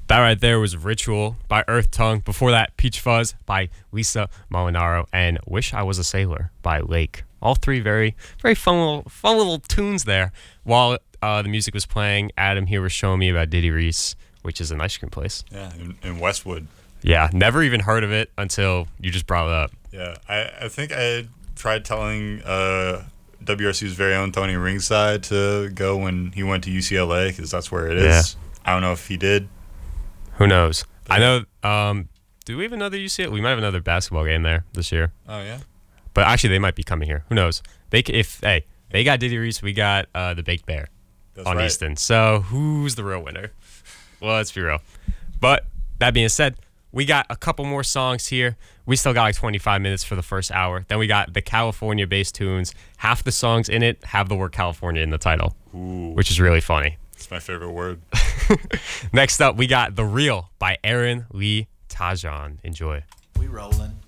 That right there was Ritual by Earth Tongue. Before that, Peach Fuzz by Lisa Molinaro and Wish I Was a Sailor by Lake. All three very, very fun little tunes there. While the music was playing, Adam here was showing me about Diddy Reese, which is an ice cream place. Yeah, in Westwood. Yeah, never even heard of it until you just brought it up. Yeah, I think I tried telling WRC's very own Tony Ringside to go when he went to UCLA, because that's where it is. Yeah. I don't know if he did. Who knows? I know. Do we have another UCLA? We might have another basketball game there this year. Oh yeah. But actually, they might be coming here. Who knows? They got Diddy Reese, we got the Baked Bear on right. Easton. So who's the real winner? Well, let's be real. But that being said, we got a couple more songs here. We still got like 25 minutes for the first hour. Then we got the California-based tunes. Half the songs in it have the word California in the title, which is really funny. It's my favorite word. Next up, we got The Real by Aaron Lee Tajon. Enjoy. We rolling.